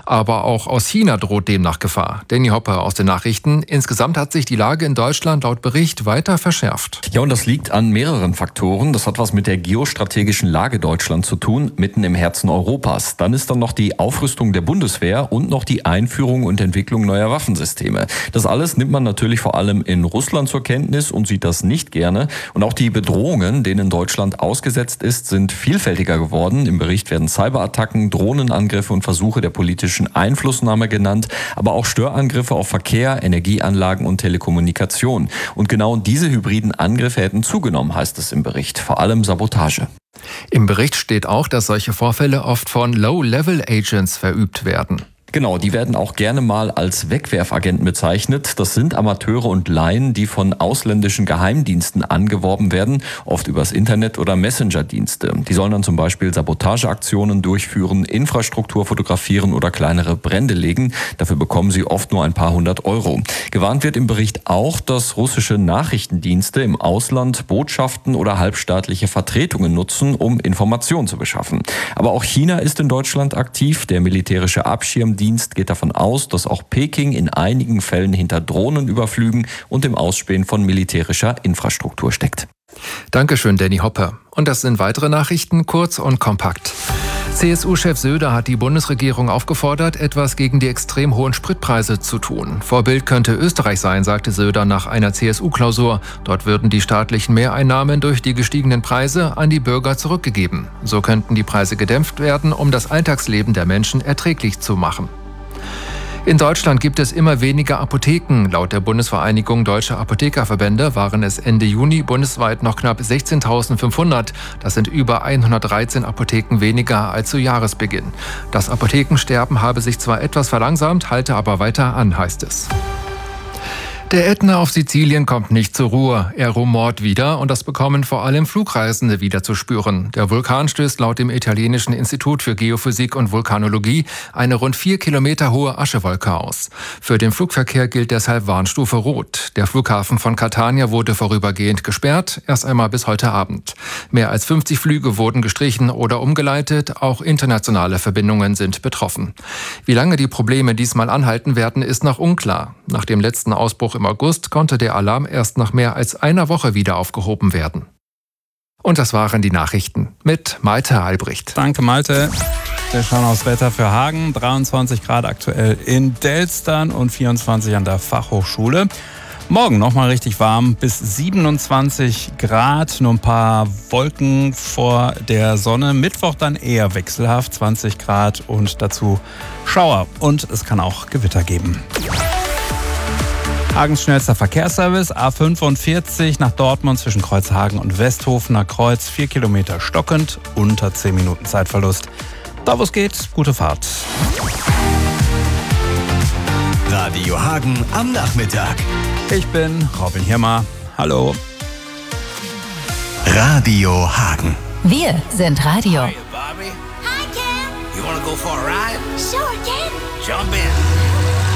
Aber auch aus China droht demnach Gefahr. Danny Hopper aus den Nachrichten. Insgesamt hat sich die Lage in Deutschland laut Bericht weiter verschärft. Ja, und das liegt an mehreren Faktoren. Das hat was mit der geostrategischen Lage Deutschlands zu tun, mitten im Herzen Europas. Dann ist noch die Aufrüstung der Bundeswehr und noch die Einführung und Entwicklung neuer Waffensysteme. Das alles nimmt man natürlich vor allem in Russland zur Kenntnis und sieht das nicht gerne. Und auch die Bedrohungen, denen Deutschland ausgesetzt ist, sind vielfältiger geworden. Im Bericht werden Cyberattacken, Drohnenangriffe und Versuche der politischen Einflussnahme genannt, aber auch Störangriffe auf Verkehr, Energieanlagen und Telekommunikation. Und genau diese hybriden Angriffe hätten zugenommen, heißt es im Bericht. Vor allem Sabotage. Im Bericht steht auch, dass solche Vorfälle oft von Low-Level-Agents verübt werden. Genau, die werden auch gerne mal als Wegwerfagenten bezeichnet. Das sind Amateure und Laien, die von ausländischen Geheimdiensten angeworben werden, oft übers Internet oder Messenger-Dienste. Die sollen dann zum Beispiel Sabotageaktionen durchführen, Infrastruktur fotografieren oder kleinere Brände legen. Dafür bekommen sie oft nur ein paar hundert Euro. Gewarnt wird im Bericht auch, dass russische Nachrichtendienste im Ausland Botschaften oder halbstaatliche Vertretungen nutzen, um Informationen zu beschaffen. Aber auch China ist in Deutschland aktiv. Der militärische Abschirmdienst geht davon aus, dass auch Peking in einigen Fällen hinter Drohnenüberflügen und dem Ausspähen von militärischer Infrastruktur steckt. Dankeschön, Danny Hopper. Und das sind weitere Nachrichten, kurz und kompakt. CSU-Chef Söder hat die Bundesregierung aufgefordert, etwas gegen die extrem hohen Spritpreise zu tun. Vorbild könnte Österreich sein, sagte Söder nach einer CSU-Klausur. Dort würden die staatlichen Mehreinnahmen durch die gestiegenen Preise an die Bürger zurückgegeben. So könnten die Preise gedämpft werden, um das Alltagsleben der Menschen erträglich zu machen. In Deutschland gibt es immer weniger Apotheken. Laut der Bundesvereinigung Deutscher Apothekerverbände waren es Ende Juni bundesweit noch knapp 16.500. Das sind über 113 Apotheken weniger als zu Jahresbeginn. Das Apothekensterben habe sich zwar etwas verlangsamt, halte aber weiter an, heißt es. Der Ätna auf Sizilien kommt nicht zur Ruhe. Er rumort wieder und das bekommen vor allem Flugreisende wieder zu spüren. Der Vulkan stößt laut dem italienischen Institut für Geophysik und Vulkanologie eine rund 4 Kilometer hohe Aschewolke aus. Für den Flugverkehr gilt deshalb Warnstufe Rot. Der Flughafen von Catania wurde vorübergehend gesperrt, erst einmal bis heute Abend. Mehr als 50 Flüge wurden gestrichen oder umgeleitet, auch internationale Verbindungen sind betroffen. Wie lange die Probleme diesmal anhalten werden, ist noch unklar. Nach dem letzten Ausbruch im August konnte der Alarm erst nach mehr als einer Woche wieder aufgehoben werden. Und das waren die Nachrichten mit Malte Albrecht. Danke, Malte. Wir schauen aufs Wetter für Hagen. 23 Grad aktuell in Delstern und 24 an der Fachhochschule. Morgen nochmal richtig warm, bis 27 Grad, nur ein paar Wolken vor der Sonne. Mittwoch dann eher wechselhaft, 20 Grad und dazu Schauer. Und es kann auch Gewitter geben. Hagens schnellster Verkehrsservice, A45 nach Dortmund zwischen Kreuzhagen und Westhofener Kreuz, 4 Kilometer stockend, unter 10 Minuten Zeitverlust. Da wo es geht, gute Fahrt. Radio Hagen am Nachmittag. Ich bin Robin Hirmer. Hallo. Radio Hagen. Wir sind Radio. Hi, Bobby. Hi, Ken. You wanna go for a ride? Sure, Ken. Jump in.